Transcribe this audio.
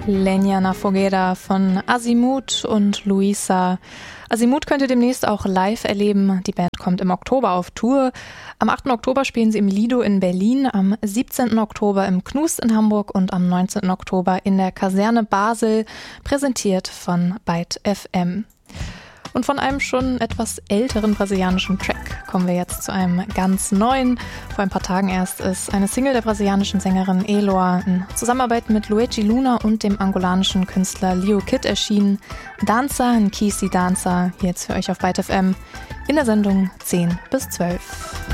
Leña na Foguera von Azimuth und Luisa. Azimuth könnt ihr demnächst auch live erleben. Die Band kommt im Oktober auf Tour. Am 8. Oktober spielen sie im Lido in Berlin, am 17. Oktober im Knust in Hamburg und am 19. Oktober in der Kaserne Basel, präsentiert von Byte FM. Und von einem schon etwas älteren brasilianischen Track kommen wir jetzt zu einem ganz neuen. Vor ein paar Tagen erst ist eine Single der brasilianischen Sängerin Eloa in Zusammenarbeit mit Luigi Luna und dem angolanischen Künstler Leo Kid erschienen. Dança Nkisi Dança, jetzt für euch auf Byte FM in der Sendung 10 bis 12.